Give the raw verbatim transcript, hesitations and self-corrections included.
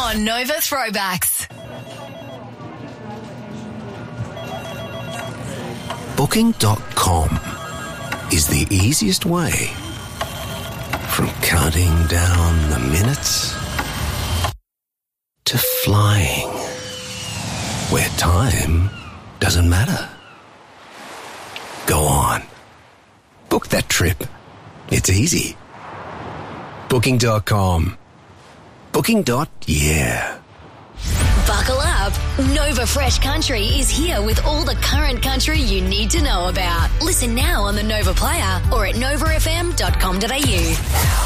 on Nova Throwbacks. Booking dot com is the easiest way from counting down the minutes to flying where time doesn't matter. Go on. Book that trip. It's easy. Booking dot com. Booking. Yeah. Buckle up. Nova Fresh Country is here with all the current country you need to know about. Listen now on the Nova Player or at nova f m dot com dot a u.